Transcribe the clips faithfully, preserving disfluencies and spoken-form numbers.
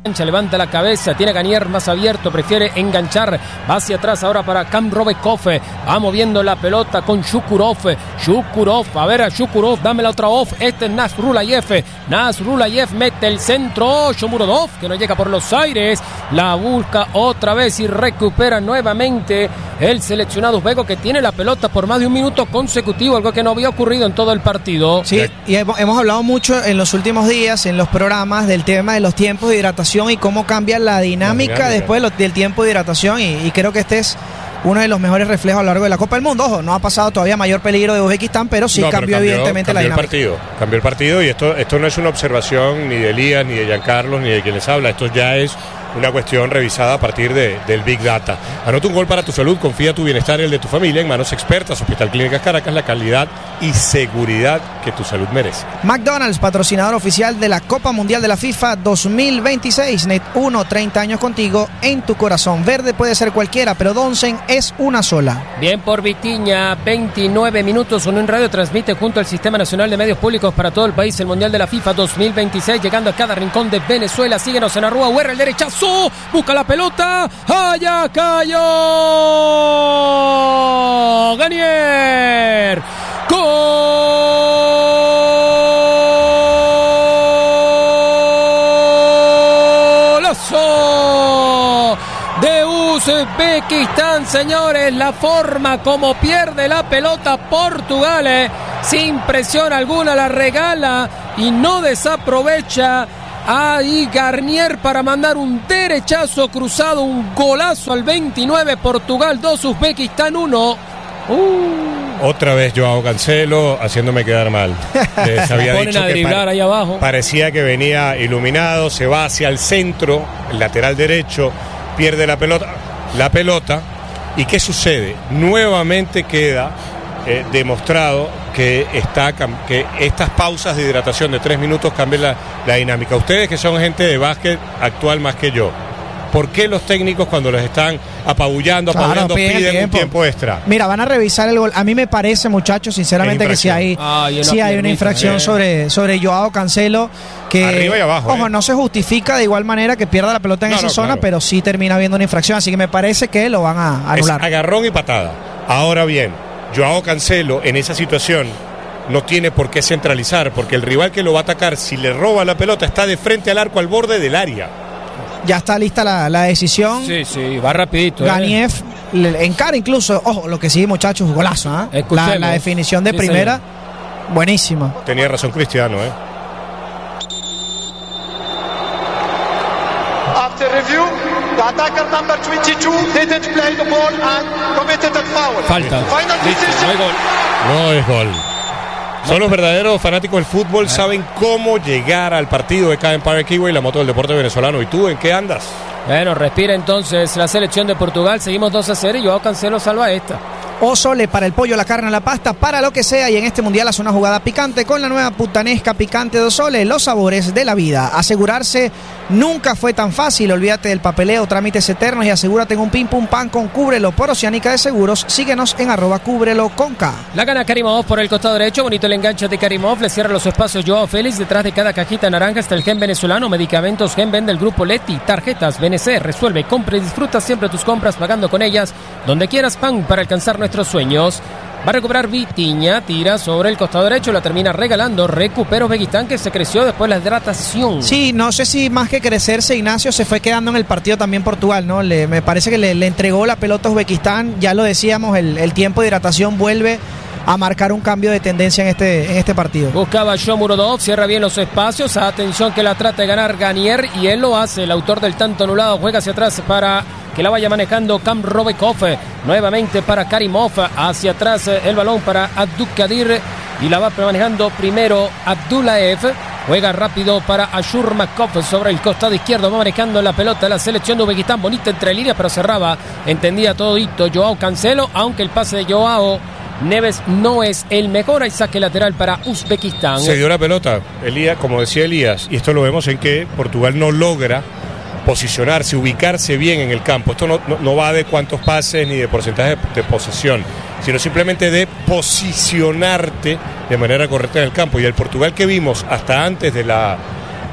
Levanta la cabeza, tiene a Ganier más abierto, prefiere enganchar, va hacia atrás ahora para Kamrovekov, va moviendo la pelota con Shukurov, Shukurov, a ver a Shukurov, dame la otra off, este es Nasrulayev, Nasrulayev mete el centro, Shomurodov, que no llega por los aires, la busca otra vez y recupera nuevamente el seleccionado uzbeko, que tiene la pelota por más de un minuto consecutivo, algo que no había ocurrido en todo el partido. Sí, y hemos, hemos hablado mucho en los últimos días, en los programas, del tema de los tiempos de hidratación y cómo cambia la dinámica, la dinámica. después de lo, del tiempo de hidratación, y, y creo que este es uno de los mejores reflejos a lo largo de la Copa del Mundo. Ojo, no ha pasado todavía mayor peligro de Uzbekistán, pero sí no, cambió, pero cambió evidentemente cambió la dinámica. El partido, cambió el partido y esto, esto no es una observación ni de Elías, ni de Giancarlos, ni de quien les habla, esto ya es una cuestión revisada a partir de, del Big Data. Anota un gol para tu salud, confía tu bienestar y el de tu familia en manos expertas. Hospital Clínicas Caracas, la calidad y seguridad que tu salud merece. McDonald's, patrocinador oficial de la Copa Mundial de la FIFA dos mil veintiséis. Net uno, treinta años contigo en tu corazón. Verde puede ser cualquiera, pero Donsen es una sola. Bien por Vitinha, veintinueve minutos. Unión Radio transmite junto al Sistema Nacional de Medios Públicos para todo el país el Mundial de la FIFA dos mil veintiséis, llegando a cada rincón de Venezuela. Síguenos en arroba U R el derechazo. Busca la pelota, allá cayó Ganier, golazo de Uzbekistán, señores, la forma como pierde la pelota Portugal, eh, sin presión alguna la regala y no desaprovecha. Ahí Garnier para mandar un derechazo cruzado, un golazo al veintinueve, Portugal dos, Uzbekistán uno. Uh. Otra vez Joao Cancelo haciéndome quedar mal. Les había ponen dicho a que driblar ahí abajo. Parecía que venía iluminado, se va hacia el centro, el lateral derecho, pierde la pelota, la pelota. ¿Y qué sucede? Nuevamente queda eh, demostrado que, está, que estas pausas de hidratación de tres minutos cambian la, la dinámica. Ustedes que son gente de básquet actual más que yo, ¿por qué los técnicos cuando los están apabullando, apabullando, claro, piden tiempo. un tiempo extra? Mira, van a revisar el gol. A mí me parece, muchachos, sinceramente, que si hay, ah, sí hay una infracción eh. sobre, sobre Joao Cancelo, que, arriba y abajo, ojo, eh. no se justifica de igual manera que pierda la pelota en no, esa no, zona, claro. pero sí termina habiendo una infracción, así que me parece que lo van a anular. Es agarrón y patada. Ahora bien, Joao Cancelo en esa situación no tiene por qué centralizar, porque el rival que lo va a atacar, si le roba la pelota, está de frente al arco, al borde del área. Ya está lista la, la decisión. Sí, sí, va rapidito. Ganier eh. encara incluso, ojo, lo que sí, muchachos, golazo, ¿eh? La, la definición de sí, primera, señor. Buenísima. Tenía razón Cristiano, ¿eh? After review, the attacker number veintidós didn't play the ball and committed a foul. Falta. Final Listo, no hay gol. No es gol. Son los verdaderos fanáticos del fútbol, saben cómo llegar al partido de Caden Park Kiwi, la moto del deporte venezolano. ¿Y tú en qué andas? Bueno, respira entonces la selección de Portugal. Seguimos dos a cero y Joao Cancelo salva esta. Osole para el pollo, la carne, la pasta, para lo que sea. Y en este mundial hace una jugada picante con la nueva putanesca picante de Osole. Los sabores de la vida. Asegurarse nunca fue tan fácil. Olvídate del papeleo, trámites eternos y asegúrate en un pim pum pan con Cúbrelo por Oceánica de Seguros. Síguenos en arroba Cúbrelo con K. La gana Karimov por el costado derecho. Bonito el enganche de Karimov. Le cierra los espacios Joao Félix. Detrás de cada cajita naranja está el gen venezolano. Medicamentos Gen Ben del grupo Leti. Tarjetas B N C. Resuelve, compra y disfruta siempre tus compras pagando con ellas donde quieras, pan para alcanzar nuestros sueños. Va a recuperar Vitinha, tira sobre el costado derecho, la termina regalando. Recupera Uzbekistán, que se creció después de la hidratación. Sí, no sé si más que crecerse, Ignacio, se fue quedando en el partido también Portugal, ¿no? Le, me parece que le, le entregó la pelota a Uzbekistán. Ya lo decíamos, el, el tiempo de hidratación vuelve a marcar un cambio de tendencia en este, en este partido. Buscaba Shomurodov, cierra bien los espacios. Atención que la trata de ganar Ganier y él lo hace. El autor del tanto anulado juega hacia atrás para que la vaya manejando Kamrovekov. Nuevamente para Karimov. Hacia atrás el balón para Abdulkadir y la va manejando primero Abdullaev. Juega rápido para Ashurmakov sobre el costado izquierdo. Va manejando la pelota la selección de Uzbekistán. Bonita entre líneas, pero cerraba. Entendía todito Joao Cancelo, aunque el pase de Joao Neves no es el mejor. Hay saque lateral para Uzbekistán. Se dio la pelota, Elías, como decía Elías, y esto lo vemos en que Portugal no logra posicionarse, ubicarse bien en el campo. Esto no, no, no va de cuántos pases ni de porcentaje de, de posesión, sino simplemente de posicionarte de manera correcta en el campo. Y el Portugal que vimos hasta antes de la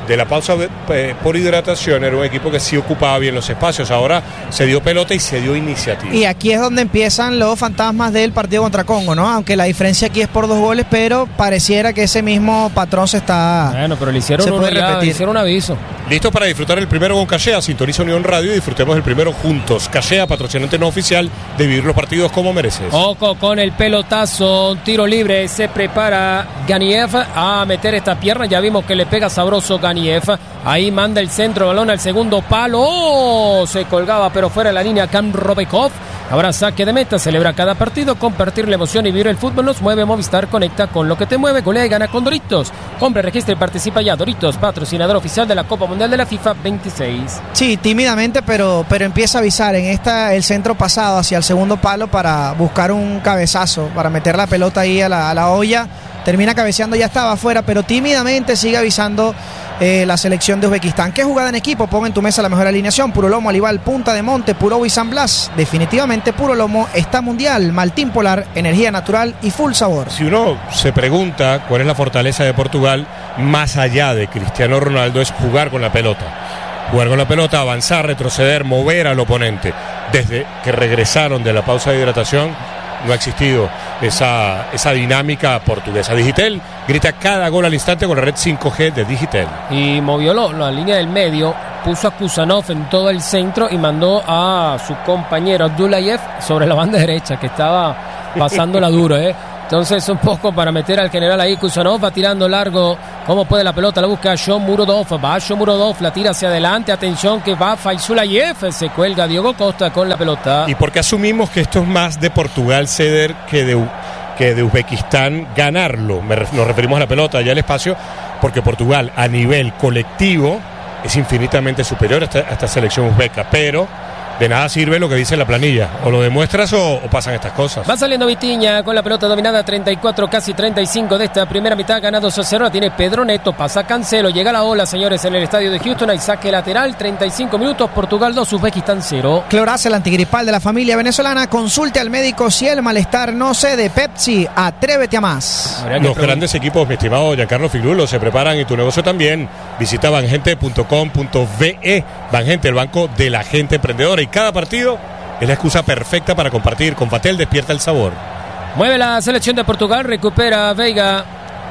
de la pausa eh, por hidratación era un equipo que sí ocupaba bien los espacios. Ahora se dio pelota y se dio iniciativa. Y aquí es donde empiezan los fantasmas del partido contra Congo, ¿no? Aunque la diferencia aquí es por dos goles, pero pareciera que ese mismo patrón se está... Bueno, pero le hicieron, se un, puede ya, repetir. le hicieron un aviso. Listo para disfrutar el primero con Cachea. Sintoniza Unión Radio y disfrutemos el primero juntos. Cachea, patrocinante no oficial de vivir los partidos como mereces. Ojo con el pelotazo, tiro libre, se prepara Ganiev a meter esta pierna, ya vimos que le pega sabroso Ganiev, ahí manda el centro, balón al segundo palo, ¡oh! Se colgaba pero fuera de la línea Kam Robekov. Habrá saque de meta, celebra cada partido, compartir la emoción y vivir el fútbol nos mueve. Movistar, conecta con lo que te mueve, golea y gana con Doritos. Compre, registra y participa ya. Doritos, patrocinador oficial de la Copa Mundial de la FIFA veintiséis. Sí, tímidamente, pero, pero empieza a avisar en esta el centro pasado hacia el segundo palo para buscar un cabezazo, para meter la pelota ahí a la, a la olla. Termina cabeceando, ya estaba afuera, pero tímidamente sigue avisando eh, la selección de Uzbekistán. ¿Qué jugada en equipo? Pon en tu mesa la mejor alineación. Puro lomo, Alival, Punta de Monte, Puro y San Blas. Definitivamente Puro Lomo está mundial. Maltín Polar, energía natural y full sabor. Si uno se pregunta cuál es la fortaleza de Portugal, más allá de Cristiano Ronaldo, es jugar con la pelota. Jugar con la pelota, avanzar, retroceder, mover al oponente. Desde que regresaron de la pausa de hidratación, no ha existido esa, esa dinámica portuguesa. Digitel grita cada gol al instante con la red cinco G de Digitel. Y movió lo, la línea del medio, puso a Kusanov en todo el centro y mandó a su compañero Abdullayev sobre la banda derecha, que estaba pasándola duro, ¿eh? Entonces un poco para meter al general ahí. Kusanov va tirando largo, como puede la pelota, la busca Shomurodov, va Shomurodov, la tira hacia adelante, atención que va Faizulayev, se cuelga Diogo Costa con la pelota. ¿Y por qué asumimos que esto es más de Portugal ceder que de, que de Uzbekistán ganarlo? Me, nos referimos a la pelota y al espacio, porque Portugal a nivel colectivo es infinitamente superior a esta, a esta selección uzbeca, pero de nada sirve lo que dice la planilla. O lo demuestras o, o pasan estas cosas. Va saliendo Vitinha con la pelota dominada, treinta y cuatro, casi treinta y cinco de esta primera mitad, gana dos a cero. La tiene Pedro Neto, pasa Cancelo, llega la ola, señores, en el estadio de Houston. Hay saque lateral, treinta y cinco minutos, Portugal dos, Uzbekistán cero. Cloraz, el antigripal de la familia venezolana. Consulte al médico si el malestar no cede. Pepsi, atrévete a más. Los grandes equipos, mi estimado Giancarlo Figlulo, se preparan y tu negocio también. Visita bangente punto com punto be. Bangente, el banco de la gente emprendedora. Y cada partido es la excusa perfecta para compartir. Con Patel despierta el sabor. Mueve la selección de Portugal, recupera Veiga.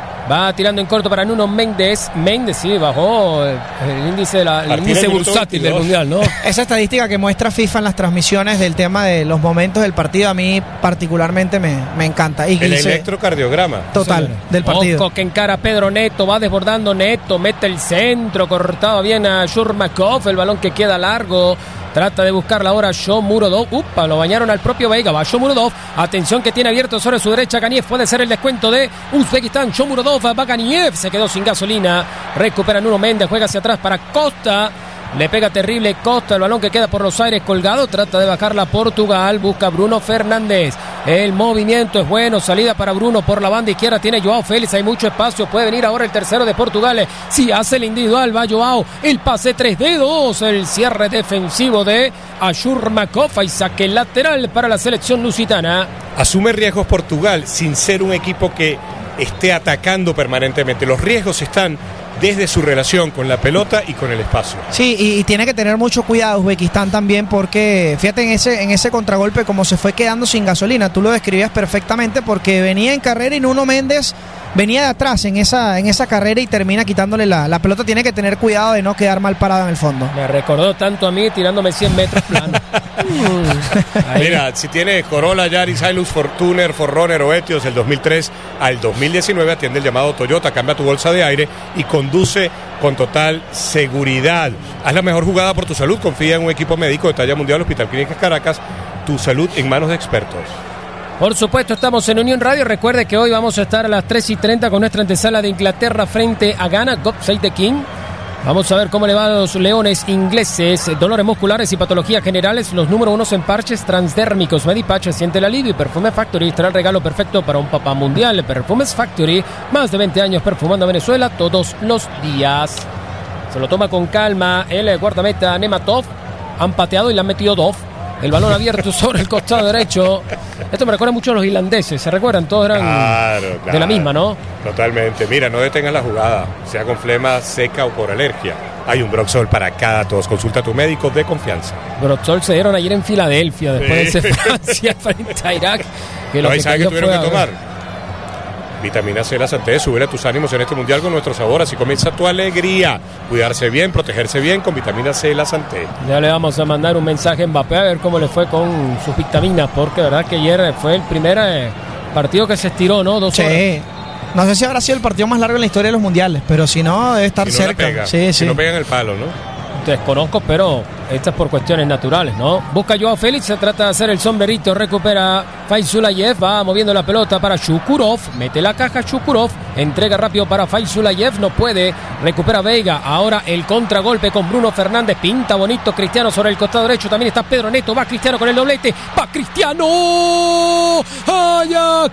Va tirando en corto para Nuno Méndez. Méndez sí, bajó el, el índice, de la, el índice bursátil del Mundial, ¿no? Esa estadística que muestra FIFA en las transmisiones del tema de los momentos del partido, a mí particularmente me, me encanta. Y el Guilce, electrocardiograma. Total, sí, del partido. Ojo que encara Pedro Neto, va desbordando Neto, mete el centro, cortado bien a Shurmakov, el balón que queda largo. Trata de buscarla ahora Shomurodov. Upa, lo bañaron al propio Veiga. Va Shomurodov. Atención que tiene abierto sobre su derecha Ganiev. Puede ser el descuento de Uzbekistán. Shomurodov va Ganiev. Se quedó sin gasolina. Recupera Nuno Méndez. Juega hacia atrás para Costa. Le pega terrible Costa, el balón que queda por los aires colgado, trata de bajarla Portugal, busca Bruno Fernández, el movimiento es bueno, salida para Bruno por la banda izquierda, tiene Joao Félix, hay mucho espacio, puede venir ahora el tercero de Portugal, si hace el individual, va Joao, el pase tres dedos, el cierre defensivo de Ashurmakov y saque lateral para la selección lusitana. Asume riesgos Portugal sin ser un equipo que esté atacando permanentemente, los riesgos están desde su relación con la pelota y con el espacio. Sí, y, y tiene que tener mucho cuidado Uzbekistán también, porque fíjate en ese, en ese contragolpe como se fue quedando sin gasolina, tú lo describías perfectamente, porque venía en carrera y Nuno Méndez venía de atrás en esa, en esa carrera y termina quitándole la, la pelota. Tiene que tener cuidado de no quedar mal parado en el fondo. Me recordó tanto a mí tirándome cien metros plano. Mira, si tiene Corolla, Yaris, Hilux, Fortuner, Forerunner o Etios del dos mil tres al dos mil diecinueve, atiende el llamado Toyota, cambia tu bolsa de aire y conduce con total seguridad. Haz la mejor jugada por tu salud, confía en un equipo médico de talla mundial, Hospital Clínicas Caracas, tu salud en manos de expertos. Por supuesto, estamos en Unión Radio. Recuerde que hoy vamos a estar a las tres y treinta con nuestra antesala de Inglaterra frente a Ghana, God Save the King. Vamos a ver cómo le va a los leones ingleses. Dolores musculares y patologías generales, los número unos en parches transdérmicos. Medipatch, siente el alivio, y Perfume Factory trae el regalo perfecto para un papá mundial. Perfumes Factory, más de veinte años perfumando a Venezuela todos los días. Se lo toma con calma el guardameta Nematov. Han pateado y le han metido dos. El balón abierto sobre el costado derecho. Esto me recuerda mucho a los irlandeses, ¿se recuerdan? Todos eran claro, claro, de la misma, ¿no? Totalmente. Mira, no detengas la jugada, sea con flema seca o por alergia. Hay un Broxol para cada tos. Consulta a tu médico de confianza. Broxol se dieron ayer en Filadelfia, después sí. de ese Francia frente a Irak. Que no, lo que ¿sabes qué tuvieron fue que tomar? Vitamina C, la Santé, subir a tus ánimos en este mundial con nuestro sabor. Así comienza tu alegría. Cuidarse bien, protegerse bien con vitamina C, la Santé. Ya le vamos a mandar un mensaje a Mbappé a ver cómo le fue con sus vitaminas, porque la verdad que ayer fue el primer eh, partido que se estiró, ¿no? Dos sí. horas. No sé si habrá sido el partido más largo en la historia de los mundiales, pero si no, debe estar si no cerca. Pega, sí, si sí. no pegan el palo, ¿no? Desconozco, pero esta es por cuestiones naturales, ¿no? Busca Joao Félix, se trata de hacer el sombrerito, recupera Faizulayev, va moviendo la pelota para Shukurov, mete la caja Shukurov, entrega rápido para Faizulayev, no puede, recupera Veiga, ahora el contragolpe con Bruno Fernández, pinta bonito Cristiano sobre el costado derecho, también está Pedro Neto, va Cristiano con el doblete, va Cristiano, ¡allá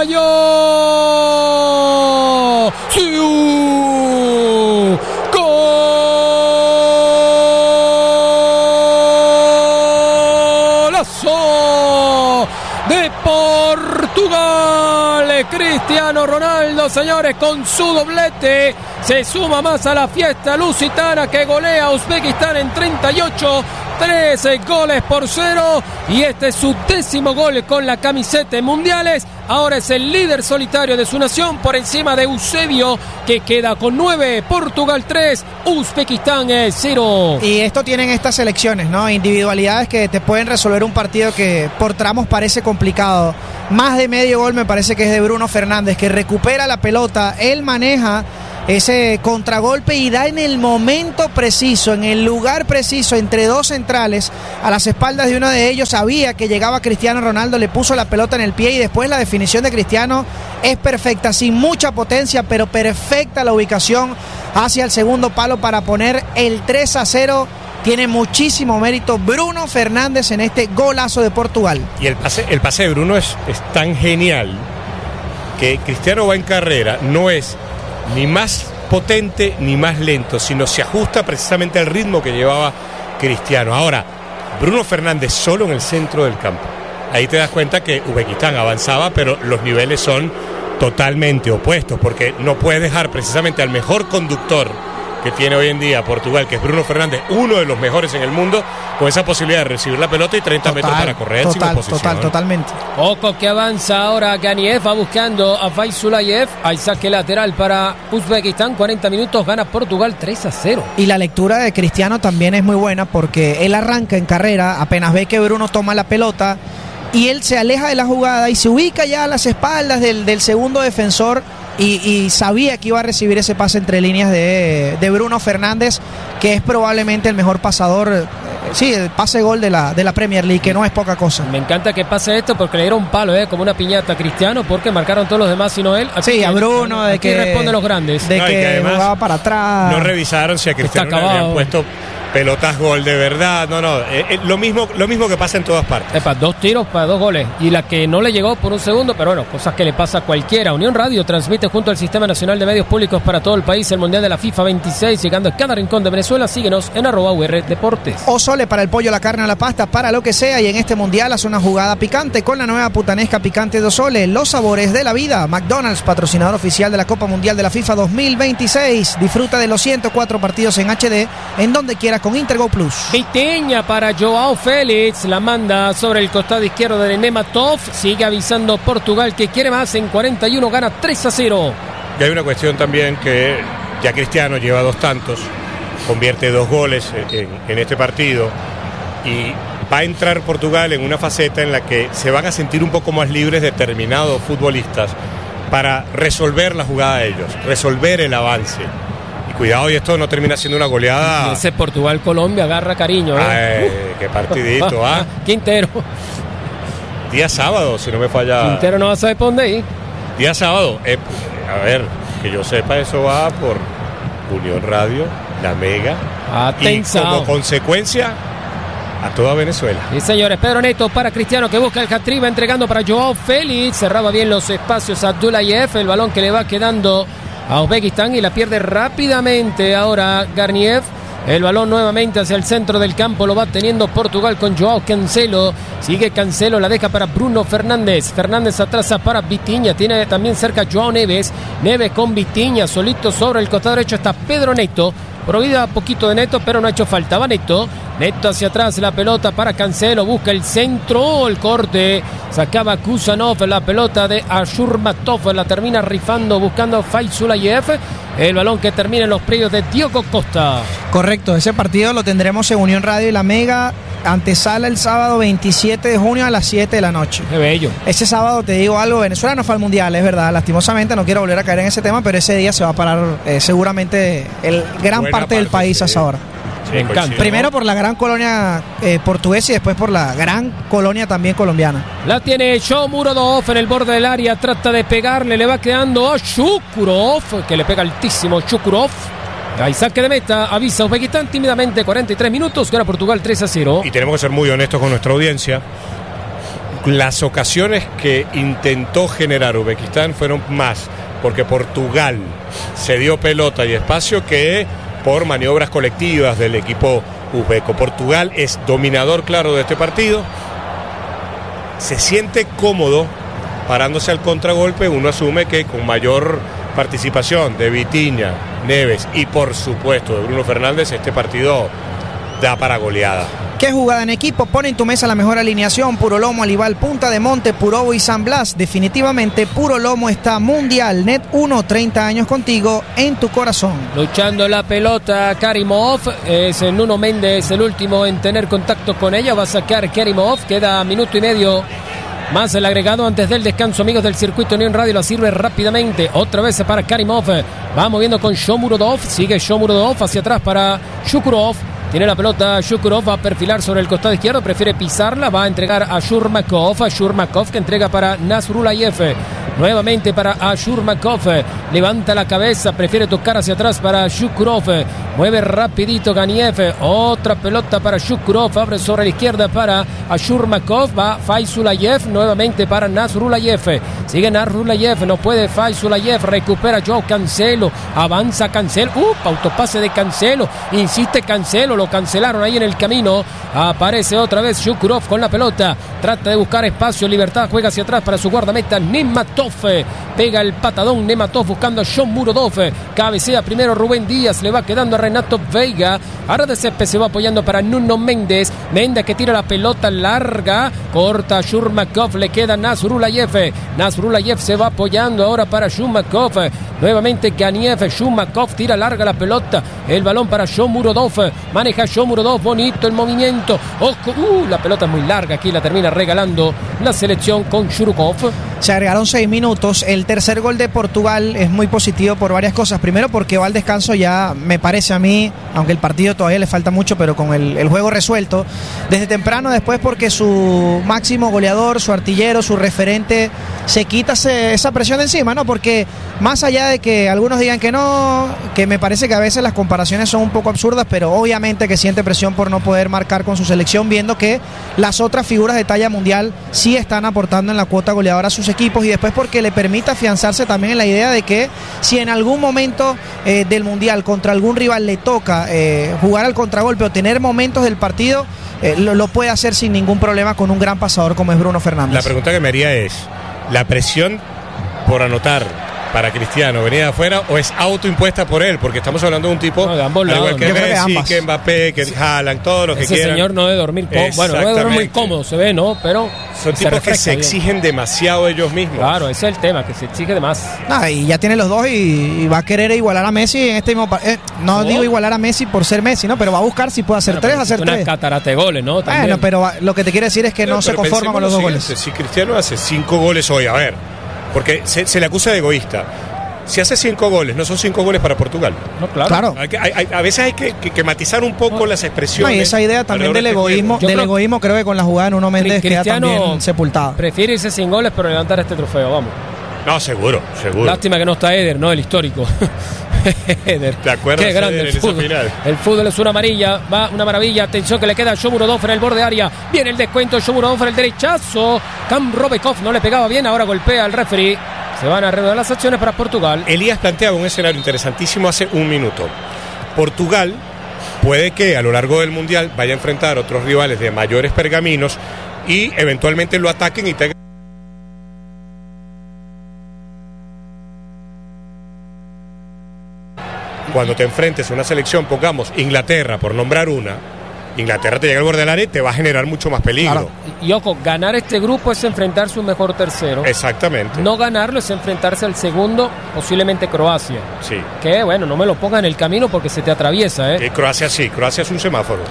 cayó! ¡Sí! De Portugal, Cristiano Ronaldo, señores, con su doblete se suma más a la fiesta lusitana que golea a Uzbekistán en treinta y ocho, trece goles por cero, y este es su décimo gol con la camiseta en mundiales. Ahora es el líder solitario de su nación por encima de Eusebio, que queda con nueve, Portugal tres, Uzbekistán cero. Y esto tienen estas selecciones, ¿no? Individualidades que te pueden resolver un partido que por tramos parece complicado. Más de medio gol me parece que es de Bruno Fernández, que recupera la pelota, él maneja ese contragolpe y da en el momento preciso, en el lugar preciso, entre dos centrales, a las espaldas de uno de ellos. Sabía que llegaba Cristiano Ronaldo, le puso la pelota en el pie y después la definición de Cristiano es perfecta, sin mucha potencia, pero perfecta la ubicación hacia el segundo palo para poner el tres a cero. Tiene muchísimo mérito Bruno Fernández en este golazo de Portugal. Y el pase, el pase de Bruno es, es tan genial que Cristiano va en carrera, no es ni más potente ni más lento, sino se ajusta precisamente al ritmo que llevaba Cristiano. Ahora, Bruno Fernández solo en el centro del campo. Ahí te das cuenta que Uzbekistán avanzaba, pero los niveles son totalmente opuestos, porque no puedes dejar precisamente al mejor conductor que tiene hoy en día Portugal, que es Bruno Fernández, uno de los mejores en el mundo, con esa posibilidad de recibir la pelota y treinta Total, metros para correr total, sin oposición. Total, totalmente. Poco que avanza ahora Ganiev, va buscando a Faizulayev, hay saque lateral para Uzbekistán, cuarenta minutos, gana Portugal tres a cero. Y la lectura de Cristiano también es muy buena, porque él arranca en carrera, apenas ve que Bruno toma la pelota y él se aleja de la jugada y se ubica ya a las espaldas del, del segundo defensor. Y, y sabía que iba a recibir ese pase entre líneas de, de Bruno Fernández, que es probablemente el mejor pasador, eh, sí, el pase gol de la, de la Premier League, que no es poca cosa. Me encanta que pase esto porque le dieron palo, eh, como una piñata a Cristiano, porque marcaron todos los demás sino él. Aquí, sí, a Bruno, de aquí que responden los grandes. De No, que, que además jugaba para atrás. No revisaron si a Cristiano le habían puesto pelotas gol de verdad. No, no, eh, eh, lo mismo, lo mismo que pasa en todas partes. Epa, dos tiros para dos goles. Y la que no le llegó por un segundo, pero bueno, cosas que le pasa a cualquiera. Unión Radio transmite junto al Sistema Nacional de Medios Públicos para todo el país el Mundial de la FIFA veintiséis, llegando a cada rincón de Venezuela. Síguenos en arroba U R Deportes. O Sole para el pollo, la carne o la pasta, para lo que sea. Y en este mundial hace una jugada picante con la nueva putanesca picante de O Sole. Los sabores de la vida. McDonald's, patrocinador oficial de la Copa Mundial de la FIFA dos mil veintiséis. Disfruta de los ciento cuatro partidos en H D, en donde quiera con Intergo Plus. Viteña para Joao Félix, la manda sobre el costado izquierdo de Nematov. Sigue avisando Portugal que quiere más. En cuarenta y uno gana tres a cero. Y hay una cuestión también que ya Cristiano lleva dos tantos, convierte dos goles en, en este partido y va a entrar Portugal en una faceta en la que se van a sentir un poco más libres determinados futbolistas para resolver la jugada de ellos, resolver el avance. Y cuidado, y esto no termina siendo una goleada. Ese Portugal-Colombia agarra cariño, ¿eh? Ay, qué partidito, ¿ah? Quintero. Día sábado, si no me falla. Quintero no va a saber por dónde ir. Día sábado. Eh, a ver, que yo sepa, eso va por Unión Radio, La Mega. Atención. Y como consecuencia, a toda Venezuela. Sí, señores, Pedro Neto para Cristiano, que busca el hat-trick, va entregando para Joao Félix. Cerraba bien los espacios a Abdullayev. El balón que le va quedando a Uzbekistán y la pierde rápidamente ahora Garniev. El balón nuevamente hacia el centro del campo, lo va teniendo Portugal con Joao Cancelo. Sigue Cancelo, la deja para Bruno Fernández. Fernández atrasa para Vitinha, tiene también cerca Joao Neves. Neves con Vitinha, solito sobre el costado derecho está Pedro Neto. Provida poquito de Neto, pero no ha hecho falta. Va Neto. Neto hacia atrás, la pelota para Cancelo. Busca el centro, el corte. Sacaba Kusanov, la pelota de Ashurmatov. La termina rifando, buscando Faizulayev. El balón que termina en los predios de Diogo Costa. Correcto, ese partido lo tendremos en Unión Radio y La Mega. Antesala el sábado veintisiete de junio a las siete de la noche. Qué bello. Ese sábado te digo algo, Venezuela no fue al Mundial, es verdad, lastimosamente no quiero volver a caer en ese tema, pero ese día se va a parar eh, seguramente el gran Buena parte, parte del país sí. a esa hora. Sí, Me encanta. Primero por la gran colonia eh, portuguesa y después por la gran colonia también colombiana. La tiene Shomurodov en el borde del área, trata de pegarle, le va quedando a Shukurov, que le pega altísimo Shukurov. Hay saque de meta, avisa Uzbekistán tímidamente, cuarenta y tres minutos, gana Portugal tres a cero. Y tenemos que ser muy honestos con nuestra audiencia. Las ocasiones que intentó generar Uzbekistán fueron más porque Portugal se dio pelota y espacio que por maniobras colectivas del equipo uzbeco. Portugal es dominador claro de este partido, se siente cómodo parándose al contragolpe. Uno asume que con mayor participación de Vitinha, Neves y por supuesto de Bruno Fernández, este partido da para goleada. ¿Qué jugada en equipo? Pone en tu mesa la mejor alineación. Puro Lomo, Alival, Punta de Monte, Purobo y San Blas. Definitivamente Puro Lomo está mundial. Net uno, treinta años contigo en tu corazón. Luchando la pelota Karimov, es Nuno Méndez el último en tener contacto con ella. Va a sacar Karimov, queda minuto y medio más el agregado antes del descanso. Amigos del circuito Unión Radio, la sirve rápidamente. Otra vez para Karimov, va moviendo con Shomurodov. Sigue Shomurodov hacia atrás para Shukurov. Tiene la pelota Shukurov, va a perfilar sobre el costado izquierdo, prefiere pisarla, va a entregar a Shurmakov, a Shurmakov que entrega para Nasrulayev, nuevamente para Ashurmakov, levanta la cabeza, prefiere tocar hacia atrás para Shukurov, mueve rapidito Ganiev, otra pelota para Shukurov, abre sobre la izquierda para Ashurmakov, va Faizulayev, nuevamente para Nasrulayev, sigue Nasrulayev, no puede Faizulayev, recupera Joao Cancelo, avanza Cancelo, ¡up! Autopase de Cancelo, insiste Cancelo, lo cancelaron ahí en el camino, aparece otra vez Shukurov con la pelota, trata de buscar espacio, libertad, juega hacia atrás para su guardameta Nematov, pega el patadón Nematov buscando a Shomurodov, cabecea primero Rubén Díaz, le va quedando a Renato Veiga, ahora de Césped se va apoyando para Nuno Méndez, Méndez que tira la pelota larga, corta a Shurmakov, le queda Nasrulayev, Nasrulayev se va apoyando ahora para Shumakov, nuevamente Ganiev, Shumakov tira larga la pelota, el balón para Shomurodov, maneja Shomurodov, bonito el movimiento, ojo, uh, la pelota es muy larga, aquí la termina regalando la selección con Shurukov. Se agregaron seis minutos, el tercer gol de Portugal es muy positivo por varias cosas, primero porque va al descanso ya, me parece a mí, aunque el partido todavía le falta mucho, pero con el, el juego resuelto, desde temprano, después porque su máximo goleador, su artillero, su referente, se quita ese, esa presión de encima, ¿no? Porque más allá de que algunos digan que no, que me parece que a veces las comparaciones son un poco absurdas, pero obviamente que siente presión por no poder marcar con su selección, viendo que las otras figuras de talla mundial sí están aportando en la cuota goleadora a sus equipos, y después porque le permite afianzarse también en la idea de que si en algún momento eh, del mundial contra algún rival le toca eh, jugar al contragolpe o tener momentos del partido, eh, lo, lo puede hacer sin ningún problema con un gran pasador como es Bruno Fernández. La pregunta que me haría es, ¿la presión por anotar para Cristiano venía de afuera o es autoimpuesta por él? Porque estamos hablando de un tipo, no, de ambos al igual lados, que yo creo que Messi, ambas. que Mbappé, que Haaland, todos los que Ese quieran. señor no debe dormir cómodo, bueno, no debe dormir muy cómodo, se ve, ¿no? Pero son se tipos refresca que se bien. exigen demasiado ellos mismos. Claro, ese es el tema, que se exige de más. Ah, y ya tiene los dos y, y va a querer igualar a Messi en este mismo partido. Eh, no, No. digo igualar a Messi por ser Messi, ¿no? Pero va a buscar si puede hacer Bueno, tres, pero hacer una tres. catarata de goles, ¿no? También. Bueno, pero va- lo que te quiere decir es que Pero- no se pero conforma con los dos pensemos lo goles. siguiente, Si Cristiano hace cinco goles hoy, a ver, porque se, se le acusa de egoísta. Si hace cinco goles, no son cinco goles para Portugal. No, claro. Claro. Hay que- hay- hay- a veces hay que, que- que matizar un poco las No, expresiones. y esa idea también alrededor del de este egoísmo, juego. Yo del creo- egoísmo creo que con la jugada de Nuno Méndez queda Cristiano también sepultada. prefiere irse sin goles, pero levantar este trofeo, vamos. No, seguro, seguro. Lástima que no está Eder, ¿no? El histórico. Eder. ¿Te acuerdas, Qué grande Eder, el en esa fútbol. final? El fútbol es una amarilla, va una maravilla. Atención que le queda a Shomurodov en el borde área. Viene el descuento, Shomurodov en el derechazo. Kam Robekov no le pegaba bien, ahora golpea al referee. Se van a reanudar las acciones para Portugal. Elías planteaba un escenario interesantísimo hace un minuto. Portugal puede que a lo largo del Mundial vaya a enfrentar otros rivales de mayores pergaminos y eventualmente lo ataquen y tengan. Cuando te enfrentes a una selección, pongamos Inglaterra, por nombrar una, Inglaterra te llega al borde del área y te va a generar mucho más peligro. Claro. Y ojo, ganar este grupo es enfrentarse a un mejor tercero. Exactamente. No ganarlo es enfrentarse al segundo, posiblemente Croacia. Sí. Que bueno, no me lo ponga en el camino porque se te atraviesa, ¿eh? Eh, Croacia sí, Croacia es un semáforo.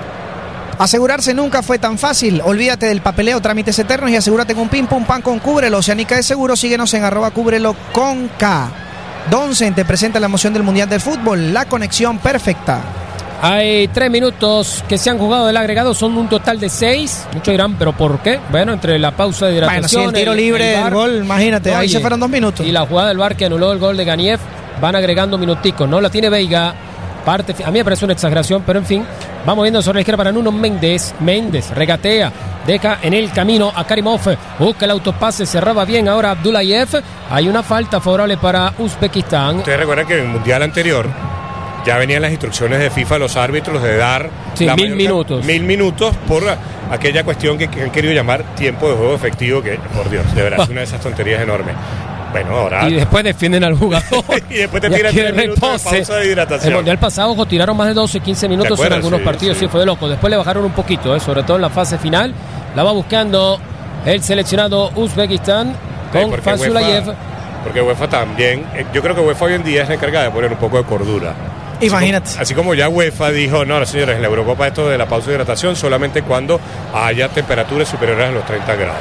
Asegurarse nunca fue tan fácil. Olvídate del papeleo, trámites eternos y asegúrate con Pim Pum Pan con Cúbrelo. Oceánica de Seguro, síguenos en arroba Cúbrelo con K. Doncen te presenta la emoción del Mundial del Fútbol, la conexión perfecta. Hay tres minutos que se han jugado del agregado, son un total de seis. Muchos dirán, ¿pero por qué? Bueno, entre la pausa de hidratación... Bueno, si el tiro el, libre, el, el gol, imagínate, Oye, ahí se fueron dos minutos. Y la jugada del V A R que anuló el gol de Ganiev, van agregando minuticos, ¿no? La tiene Veiga, parte, a mí me parece una exageración, pero en fin, vamos viendo sobre la izquierda para Nuno Méndez. Méndez regatea, deja en el camino a Karimov, busca el autopase, cerraba bien ahora Abdullayev. Hay una falta favorable para Uzbekistán. Ustedes recuerdan que en el Mundial anterior ya venían las instrucciones de FIFA a los árbitros de dar sí, la mil mayor, minutos. Mil minutos por aquella cuestión que, que han querido llamar tiempo de juego efectivo, que por Dios, de verdad, es una de esas tonterías enormes. Bueno, ahora... Y después defienden al jugador. y después te tiran tres minutos de pausa de hidratación. El Mundial pasado, ojo, tiraron más de doce, quince minutos en algunos sí, partidos, sí. sí, fue de loco. Después le bajaron un poquito, eh, sobre todo en la fase final. La va buscando el seleccionado Uzbekistán con Fazulayev. Porque UEFA también, yo creo que UEFA hoy en día es la encargada de poner un poco de cordura. Imagínate. Así como, así como ya UEFA dijo, no, señores, en la Eurocopa esto de la pausa de hidratación solamente cuando haya temperaturas superiores a los treinta grados.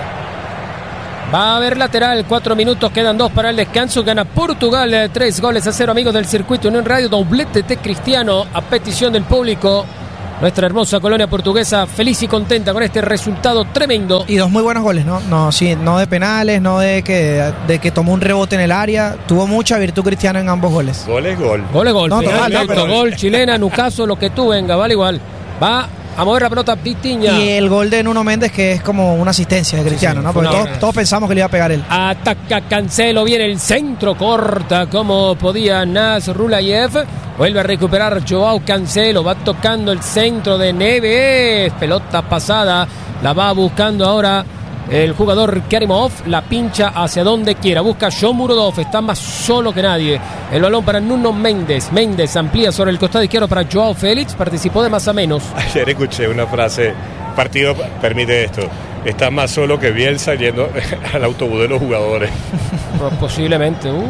Va a haber lateral, cuatro minutos, quedan dos para el descanso. Gana Portugal, eh, tres goles a cero, amigos del circuito Unión Radio. Doblete de Cristiano a petición del público. Nuestra hermosa colonia portuguesa feliz y contenta con este resultado tremendo. Y dos muy buenos goles, ¿no? No, sí, no de penales, no de que, de que tomó un rebote en el área. Tuvo mucha virtud Cristiano en ambos goles. Gol es gol. Gol es gol. No, Penal, total, no, directo, pero... gol, chilena, Nucaso, lo que tú venga, vale igual. Va a mover la pelota Pitiña. Y el gol de Nuno Méndez, que es como una asistencia de Cristiano, sí, sí, ¿no? Porque todos, todos pensamos que le iba a pegar él. Ataca Cancelo, viene el centro, corta como podía Nasrulayev. Vuelve a recuperar Joao Cancelo, va tocando el centro de Neves. Pelota pasada, la va buscando ahora el jugador Karimov, la pincha hacia donde quiera, busca Shomurodov, está más solo que nadie. El balón para Nuno Méndez. Méndez amplía sobre el costado izquierdo para Joao Félix, participó de más a menos. Ayer escuché una frase, partido permite esto, está más solo que Bielsa yendo al autobús de los jugadores. Posiblemente. Uh.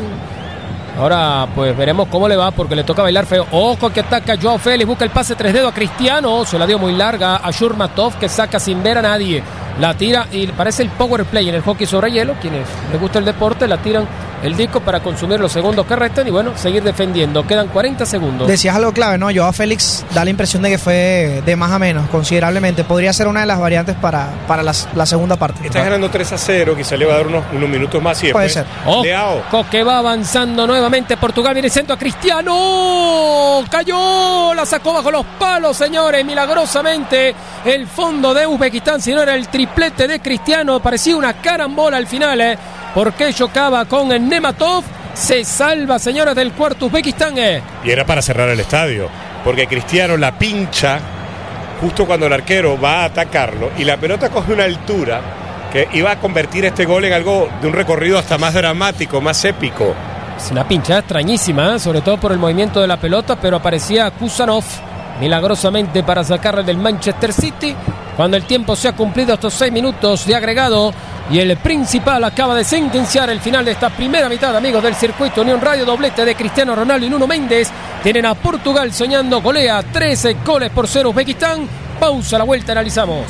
Ahora pues veremos cómo le va porque le toca bailar feo. Ojo que ataca Joao Félix, busca el pase tres dedos a Cristiano, se la dio muy larga a Shurmatov que saca sin ver a nadie. La tira y parece el power play en el hockey sobre hielo. Quienes les gusta el deporte la tiran el disco para consumir los segundos que restan y bueno, seguir defendiendo. Quedan cuarenta segundos. Decías algo clave, ¿no? Joao Félix da la impresión de que fue de más a menos, considerablemente. Podría ser una de las variantes para, para la, la segunda parte. Está ganando tres a cero, quizá le va a dar unos, unos minutos más y puede después... ser. Ojo que va avanzando nuevamente Portugal, viene centro a Cristiano. Cayó, la sacó bajo los palos, señores, milagrosamente. El fondo de Uzbekistán, si no era el triplete de Cristiano, parecía una carambola al final, ¿eh? Porque chocaba con el Nematov. Se salva, señores, del cuarto Uzbekistán. Eh. Y era para cerrar el estadio, porque Cristiano la pincha justo cuando el arquero va a atacarlo y la pelota coge una altura que iba a convertir este gol en algo de un recorrido hasta más dramático, más épico. Es una pinchada extrañísima, ¿eh? Sobre todo por el movimiento de la pelota, pero aparecía Kusanov milagrosamente para sacarle del Manchester City. Cuando el tiempo se ha cumplido, estos seis minutos de agregado, y el principal acaba de sentenciar el final de esta primera mitad, amigos del circuito Unión Radio. Doblete de Cristiano Ronaldo y Nuno Méndez. Tienen a Portugal soñando, golea trece goles por cero Uzbekistán. Pausa, la vuelta, analizamos.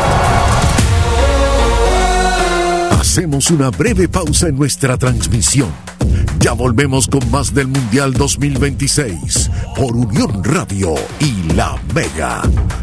Hacemos una breve pausa en nuestra transmisión. Ya volvemos con más del Mundial dos mil veintiséis por Unión Radio y La Mega.